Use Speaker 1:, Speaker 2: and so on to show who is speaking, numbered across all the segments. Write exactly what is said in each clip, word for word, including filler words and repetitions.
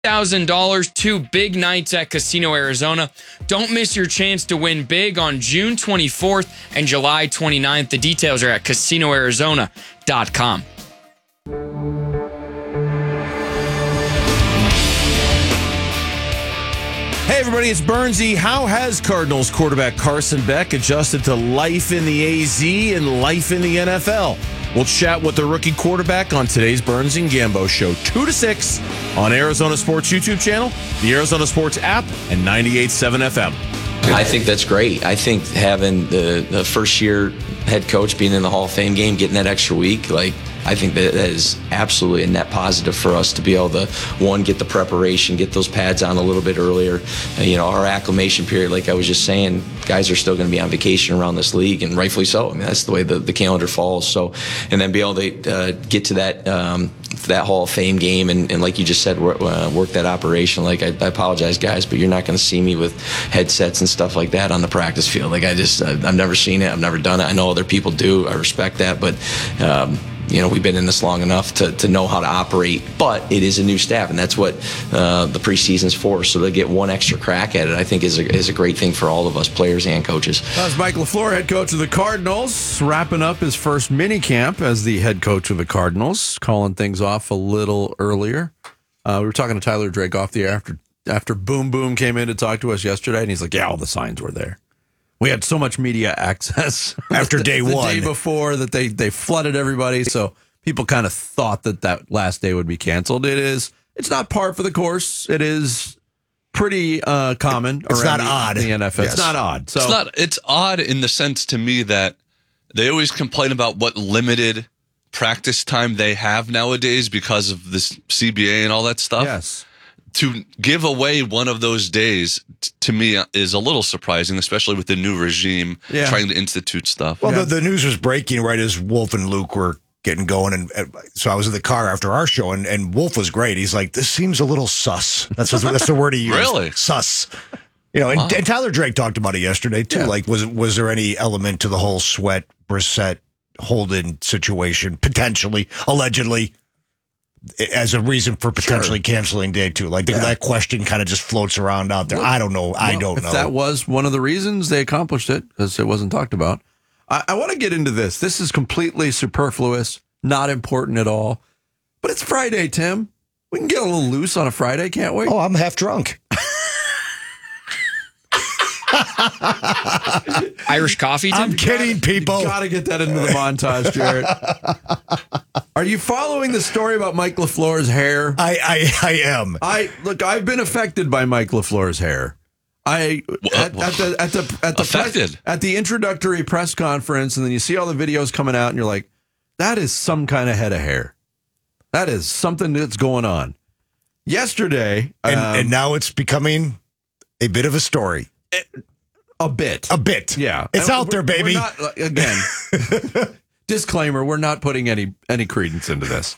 Speaker 1: thousand dollars, two big nights at Casino Arizona. Don't miss your chance to win big on June twenty-fourth and July twenty-ninth. The details are at casino arizona dot com.
Speaker 2: Hey everybody, it's Bernsey. How has Cardinals quarterback Carson Beck adjusted to life in the A Z and life in the N F L? We'll chat with the rookie quarterback on today's Burns and Gambo show, two to six on Arizona Sports YouTube channel, the Arizona Sports app, and ninety-eight point seven F M.
Speaker 3: I think that's great. I think having the, the first year head coach being in the Hall of Fame game, getting that extra week, like, I think that, that is absolutely a net positive for us to be able to, one, get the preparation, get those pads on a little bit earlier. Uh, you know, our acclimation period, like I was just saying, guys are still going to be on vacation around this league, and rightfully so. I mean, that's the way the, the calendar falls. So, and then be able to uh, get to that um, that Hall of Fame game, and, and like you just said, work, uh, work that operation. Like, I, I apologize, guys, but you're not going to see me with headsets and stuff like that on the practice field. Like, I just, I've, I've never seen it. I've never done it. I know other people do. I respect that, but um, you know, we've been in this long enough to, to know how to operate, but it is a new staff, and that's what uh, the preseason's for. So to get one extra crack at it, I think is a, is a great thing for all of us, players and coaches.
Speaker 4: That was Mike LaFleur, head coach of the Cardinals, wrapping up his first mini camp as the head coach of the Cardinals, calling things off a little earlier. Uh, we were talking to Tyler Drake off the air after, after Boom Boom came in to talk to us yesterday, and he's like, yeah, all the signs were there. We had so much media access
Speaker 5: after day
Speaker 4: the,
Speaker 5: one,
Speaker 4: the day before, that they they flooded everybody. So people kind of thought that that last day would be canceled. It is. It's not par for the course. It is pretty uh, common.
Speaker 5: It's not
Speaker 4: the,
Speaker 5: odd.
Speaker 4: The N F L.
Speaker 5: Yes.
Speaker 4: It's not odd. So
Speaker 6: it's not. It's odd in the sense to me that they always complain about what limited practice time they have nowadays because of this C B A and all that stuff.
Speaker 4: Yes.
Speaker 6: To give away one of those days, t- to me, is a little surprising, especially with the new regime
Speaker 4: yeah.
Speaker 6: trying to institute stuff.
Speaker 5: Well,
Speaker 4: yeah.
Speaker 5: the, the news was breaking right as Wolf and Luke were getting going, and, and so I was in the car after our show, and, and Wolf was great. He's like, "This seems a little sus." That's what, that's the word he used.
Speaker 6: Really?
Speaker 5: Sus. You know, and,
Speaker 6: Wow.
Speaker 5: and Tyler Drake talked about it yesterday too.
Speaker 4: Yeah.
Speaker 5: Like, was was there any element to the whole Sweat Brissett Holden situation, potentially, allegedly, as a reason for potentially sure. canceling day two? Like, yeah. that question kind of just floats around out there. Well, I don't know. I
Speaker 4: well,
Speaker 5: don't
Speaker 4: if
Speaker 5: know.
Speaker 4: That was one of the reasons they accomplished it, because it wasn't talked about. I, I want to get into this. This is completely superfluous, not important at all. But it's Friday, Tim. We can get a little loose on a Friday, can't we?
Speaker 5: Oh, I'm half drunk.
Speaker 1: Irish coffee, Tim?
Speaker 5: I'm kidding, people.
Speaker 4: You gotta get that into the montage, Jarrett. Are you following the story about Mike LaFleur's hair?
Speaker 5: I, I, I am.
Speaker 4: I look. I've been affected by Mike LaFleur's hair. I at, at the at the at the
Speaker 6: affected
Speaker 4: press, at the introductory press conference, and then you see all the videos coming out, and you're like, "That is some kind of head of hair. That is something that's going on." Yesterday,
Speaker 5: and,
Speaker 4: um,
Speaker 5: and now it's becoming a bit of a story.
Speaker 4: A bit,
Speaker 5: a bit,
Speaker 4: yeah.
Speaker 5: It's
Speaker 4: and
Speaker 5: out there, baby.
Speaker 4: Not, again. Disclaimer: we're not putting any any credence into this.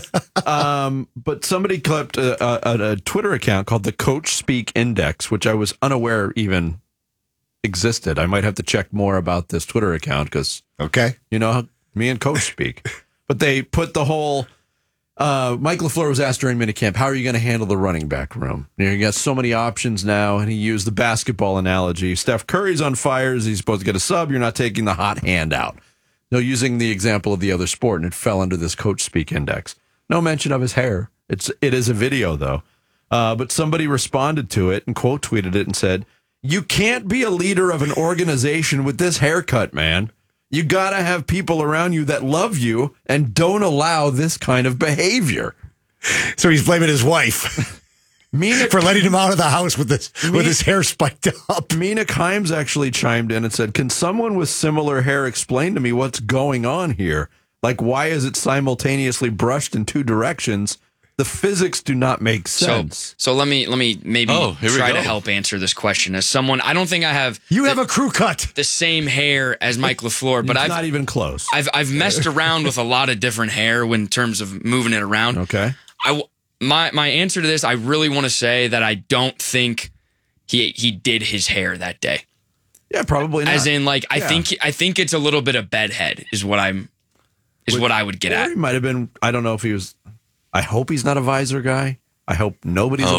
Speaker 4: Um, but somebody clipped a, a, a Twitter account called the Coach Speak Index, which I was unaware even existed. I might have to check more about this Twitter account because,
Speaker 5: okay,
Speaker 4: you know, me and Coach speak. But they put the whole. Uh, Mike LaFleur was asked during minicamp, "How are you going to handle the running back room? You know, you got so many options now," and he used the basketball analogy. Steph Curry's on fire. Is he supposed to get a sub? You're not taking the hot hand out. No, using the example of the other sport, and it fell under this Coach Speak Index. No mention of his hair. It's it is a video though, uh, but somebody responded to it and quote tweeted it and said, "You can't be a leader of an organization with this haircut, man. You gotta have people around you that love you and don't allow this kind of behavior."
Speaker 5: So he's blaming his wife. Mina, for letting him out of the house with this Mina, with his hair spiked up.
Speaker 4: Mina Kimes actually chimed in and said, "Can someone with similar hair explain to me what's going on here? Like, why is it simultaneously brushed in two directions? The physics do not make sense."
Speaker 1: So, so let me let me maybe
Speaker 6: oh,
Speaker 1: try to help answer this question. As someone, I don't think I have
Speaker 5: you
Speaker 1: the,
Speaker 5: have a crew cut
Speaker 1: the same hair as Mike LaFleur, but
Speaker 4: it's
Speaker 1: I've
Speaker 4: not even close.
Speaker 1: I've I've messed around with a lot of different hair when in terms of moving it around.
Speaker 4: Okay,
Speaker 1: I. My my answer to this, I really want to say that I don't think he he did his hair that day.
Speaker 4: Yeah, probably not.
Speaker 1: As in, like, I
Speaker 4: yeah.
Speaker 1: think I think it's a little bit of bedhead is what I'm is
Speaker 4: Which,
Speaker 1: what I would get
Speaker 4: or
Speaker 1: at.
Speaker 4: He might have been. I don't know if he was. I hope he's not a visor guy. I hope nobody's
Speaker 6: Oh,